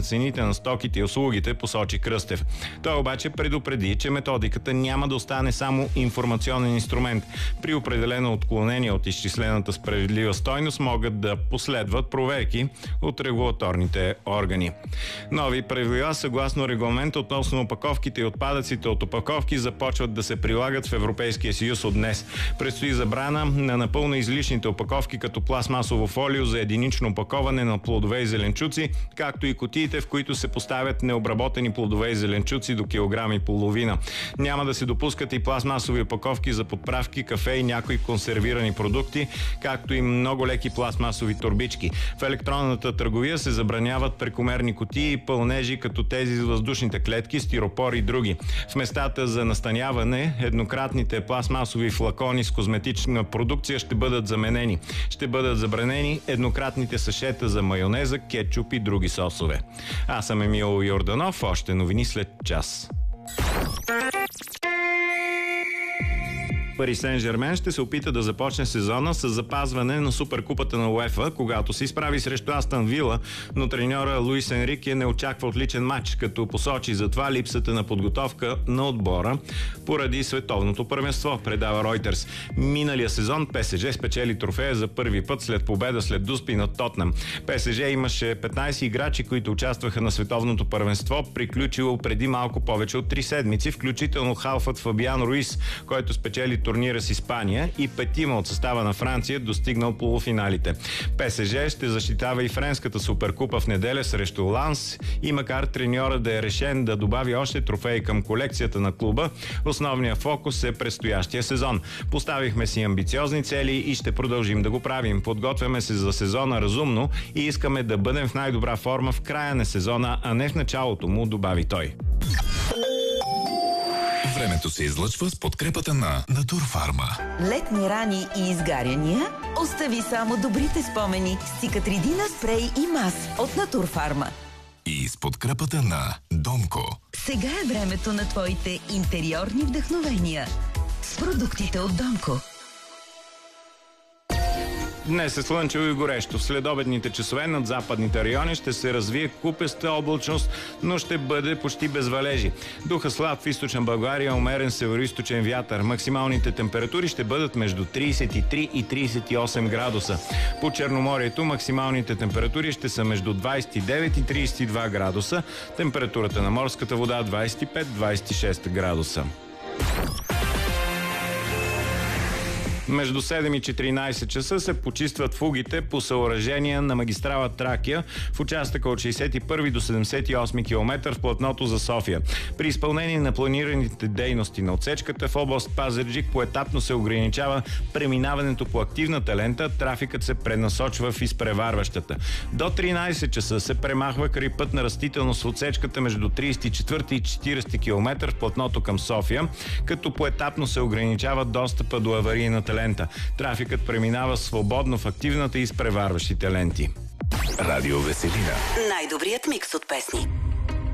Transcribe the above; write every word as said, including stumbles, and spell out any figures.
цените на стоките и услугите, посочи Кръстев. Той обаче предупреди, че методиката няма да остане само информационен инструмент. При определено отклонение от изчислената справедлива стойност могат да последват проверки от регулаторните органи. Нови правила съгласно регламент относно опаковките и отпадъците от опаковки започват да се прилагат в Европейския съюз от днес. Предстои забрана на напълно излишните опаковки като пластмасово фолио за единично опаковане на плодове и зеленчуци, както и кутиите, в които се поставят необработени плодове и зеленчуци до килограм и половина. Няма да се допускат и пластмасови опаковки за подправки, кафе и някои консервирани продукти, както и много леки пластмасови торбички. В електронната търговия се забраняват прекомерни кутии и пълнежи, като тези за въздушните клетки, стиропор и други. В местата за настаняване еднократните пластмасови флакони с козметична продукция ще бъдат заменени. Ще бъдат забранени еднократните сашета за майонеза, кетчуп и други сосове. Аз съм Емил Йорданов, още новини след час. Пари Сен-Жермен ще се опита да започне сезона с запазване на Суперкупата на УЕФА, когато се изправи срещу Астън Вила, но треньора Луис Енрике не очаква отличен матч, като посочи за това липсата на подготовка на отбора поради световното първенство, предава Ройтерс. Миналия сезон ПСЖ спечели трофея за първи път след победа след Дуспи над Тотнам. ПСЖ имаше петнайсет играчи, които участваха на световното първенство, приключило преди малко повече от три седмици, включително халфът Фабиан Руис, който спечели турнира с Испания, и петима от състава на Франция достигнал полуфиналите. ПСЖ ще защитава и френската суперкупа в неделя срещу Ланс и макар треньора да е решен да добави още трофеи към колекцията на клуба, основният фокус е предстоящия сезон. Поставихме си амбициозни цели и ще продължим да го правим. Подготвяме се за сезона разумно и искаме да бъдем в най-добра форма в края на сезона, а не в началото му, добави той. Времето се излъчва с подкрепата на Натурфарма. Летни рани и изгаряния? Остави само добрите спомени с Цикатридина спрей и мас от Натурфарма. И с подкрепата на Домко. Сега е времето на твоите интериорни вдъхновения с продуктите от Домко. Днес е слънчево и горещо. В следобедните часове над западните райони ще се развие купеста облачност, но ще бъде почти без валежи. Духа слаб в източна България, умерен североизточен вятър. Максималните температури ще бъдат между трийсет и три и трийсет и осем градуса. По Черноморието максималните температури ще са между двайсет и девет и трийсет и два градуса. Температурата на морската вода двайсет и пет до двайсет и шест градуса. Между седем и четиринайсет часа се почистват фугите по съоръжения на магистрала Тракия в участъка от шейсет и първи до седемдесет и осми километър в платното за София. При изпълнение на планираните дейности на отсечката в област Пазарджик поетапно се ограничава преминаването по активната лента, трафикът се пренасочва в изпреварващата. До тринайсет часа се премахва крайпътна растителност в отсечката между трийсет и четвърти и четирийсети километър в платното към София, като поетапно се ограничава достъпа до аварийната лента. Трафикът преминава свободно в активната и изпреварващите ленти. Радио Веселина. Най-добрият микс от песни.